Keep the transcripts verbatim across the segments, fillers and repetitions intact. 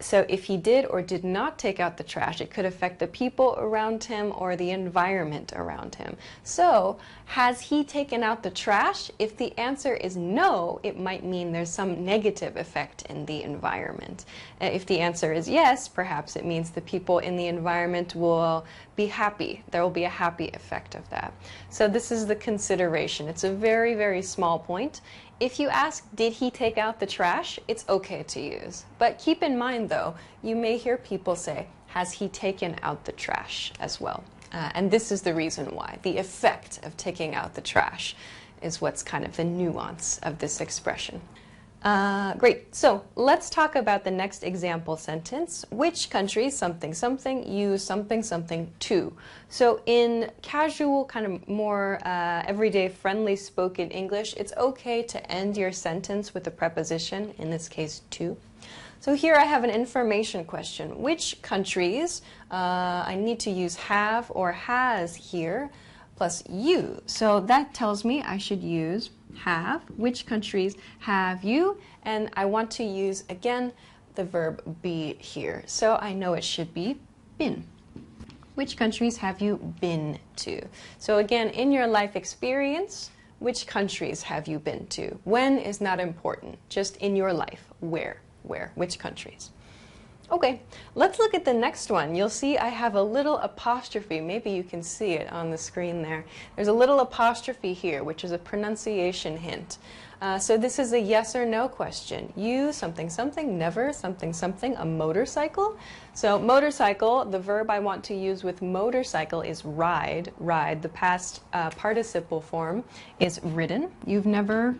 So if he did or did not take out the trash, it could affect the people around him or the environment around him. So, has he taken out the trash? If the answer is no, it might mean there's some negative effect in the environment. If the answer is yes, perhaps it means the people in the environment will be happy. There will be a happy effect of that. So this is the consideration. It's a very, very small point. If you ask, did he take out the trash? It's okay to use. But keep in mind, though, you may hear people say, has he taken out the trash as well? Uh, and this is the reason why. The effect of taking out the trash is what's kind of the nuance of this expression. Uh, great. So let's talk about the next example sentence. Which country something something use something something to? So in casual, kind of more uh, everyday friendly spoken English, it's okay to end your sentence with a preposition, in this case to. So here I have an information question. Which countries, uh, I need to use have or has here, plus you. So that tells me I should use have. Which countries have you? And I want to use, again, the verb be here. So I know it should be been. Which countries have you been to? So again, in your life experience, which countries have you been to? When is not important, just in your life. Where? Where? Which countries? Okay, let's look at the next one. You'll see I have a little apostrophe. Maybe you can see it on the screen there. There's a little apostrophe here, which is a pronunciation hint. Uh, so this is a yes or no question. You, something, something, never, something, something, a motorcycle. So motorcycle, the verb I want to use with motorcycle is ride. Ride, the past uh, participle form is ridden. You've never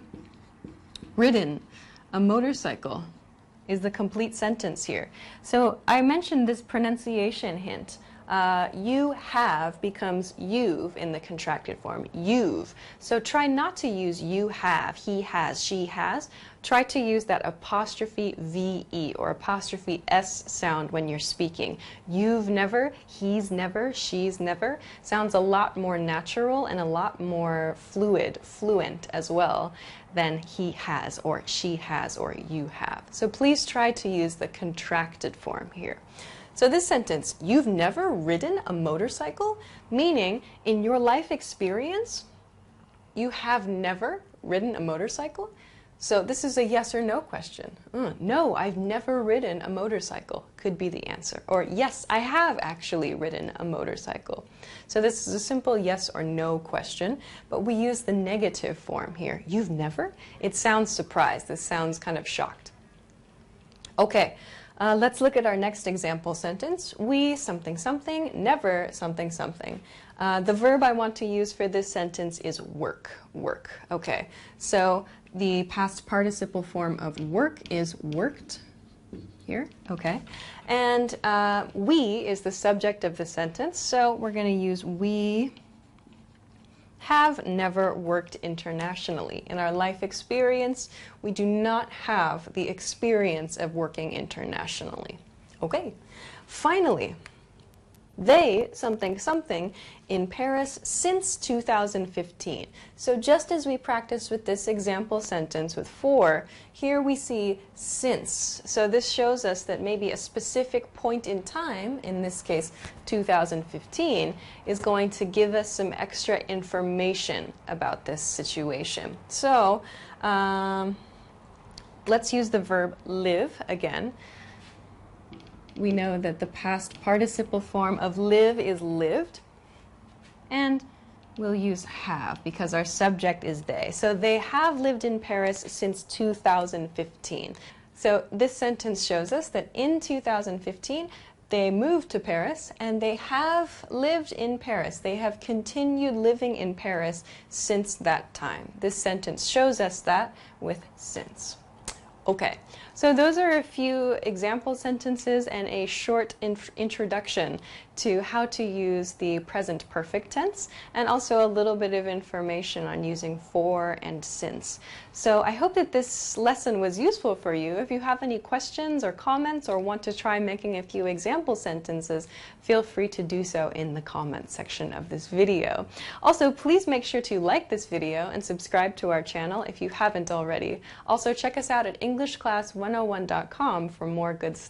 ridden a motorcycle. Is the complete sentence here. So I mentioned this pronunciation hint. Uh, you have becomes you've in the contracted form. You've. So try not to use you have, he has, she has. Try to use that apostrophe V E or apostrophe S sound when you're speaking. You've never, he's never, she's never. Sounds a lot more natural and a lot more fluid, fluent as well than he has or she has or you have. So please try to use the contracted form here. So this sentence, you've never ridden a motorcycle, meaning in your life experience, you have never ridden a motorcycle. So this is a yes or no question. Mm, no, I've never ridden a motorcycle could be the answer. Or yes, I have actually ridden a motorcycle. So this is a simple yes or no question, but we use the negative form here. You've never? It sounds surprised. This sounds kind of shocked. Okay. Uh, let's look at our next example sentence. We something something, never something something. Uh, the verb I want to use for this sentence is work. Work. Okay. So the past participle form of work is worked. Here. Okay. And uh, we is the subject of the sentence. So we're going to use we have never worked internationally. In our life experience, we do not have the experience of working internationally. Okay, finally, they something something in Paris since two thousand fifteen. So just as we practiced with this example sentence with for, here we see since. So this shows us that maybe a specific point in time, in this case two thousand fifteen, is going to give us some extra information about this situation. So um, let's use the verb live again. We know that the past participle form of live is lived, and we'll use have because our subject is they. So they have lived in Paris since two thousand fifteen. So this sentence shows us that in two thousand fifteen they moved to Paris and they have lived in Paris. They have continued living in Paris since that time. This sentence shows us that with since. Okay, so those are a few example sentences and a short in introduction to how to use the present perfect tense, and also a little bit of information on using for and since. So I hope that this lesson was useful for you. If you have any questions or comments or want to try making a few example sentences, feel free to do so in the comments section of this video. Also, please make sure to like this video and subscribe to our channel if you haven't already. Also, check us out at English Class one oh one dot com for more good stuff.